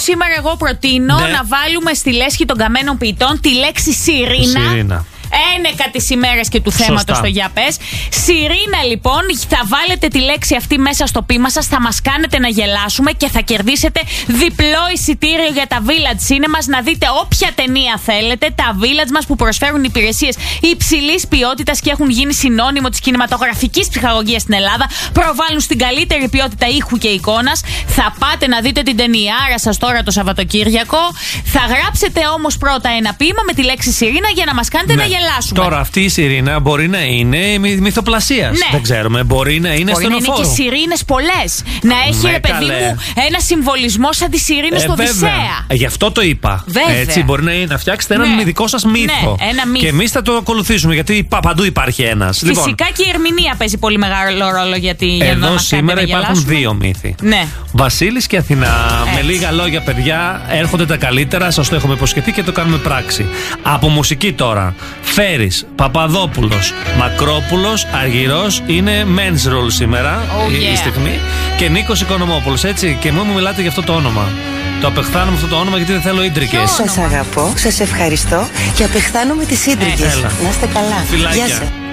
σήμερα εγώ προτείνω να βάλουμε στη λέσχη των καμένων ποιητών τη λέξη Σιρήνα. Ένεκα τις ημέρες και του θέματος στο για πες. Σιρήνα λοιπόν, θα βάλετε τη λέξη αυτή μέσα στο ποίημα σας, θα μας κάνετε να γελάσουμε και θα κερδίσετε διπλό εισιτήριο για τα Village Cinemas να δείτε όποια ταινία θέλετε. Τα Village μας που προσφέρουν υπηρεσίες υψηλής ποιότητας και έχουν γίνει συνώνυμο της κινηματογραφικής ψυχαγωγίας στην Ελλάδα. Προβάλλουν στην καλύτερη ποιότητα ήχου και εικόνας. Θα πάτε να δείτε την ταινιάρα σας τώρα το Σαββατοκύριακο. Θα γράψετε όμως πρώτα ένα ποίημα με τη λέξη Σιρήνα για να μας κάνετε να γελάσουμε. Τώρα αυτή η Σιρήνα μπορεί να είναι μυθοπλασίας. Ναι. Δεν ξέρουμε. Μπορεί να είναι στενοφόρο. Μπορεί να είναι και σιρήνες πολλές. Να έχει, ρε παιδί μου, ένα συμβολισμό σαν τη Σιρήνη στο Οδυσσέα. Γι' αυτό το είπα. Βέβαια. Έτσι, μπορεί να φτιάξετε έναν δικό σας μύθο. Ναι, ένα μύθο. Και εμείς θα το ακολουθήσουμε, γιατί παντού υπάρχει ένας. Φυσικά λοιπόν, και η ερμηνεία παίζει πολύ μεγάλο ρόλο για εδώ σήμερα υπάρχουν δύο μύθοι. Ναι. Βασίλης και Αθηνά. Με λίγα λόγια, παιδιά, έρχονται τα καλύτερα. Σας το έχουμε υποσχεθεί και το κάνουμε πράξη. Από μουσική τώρα. Φέρης, Παπαδόπουλος, Μακρόπουλος, Αργυρός, είναι men's role σήμερα η στιγμή. Και Νίκος Οικονομόπουλος, έτσι. Και μου μιλάτε για αυτό το όνομα. Το απεχθάνομαι αυτό το όνομα γιατί δεν θέλω ίντρικες. Σας αγαπώ, σας ευχαριστώ και απεχθάνομαι τις ίντρικες. Να είστε καλά. Φιλάκια. Γεια σας.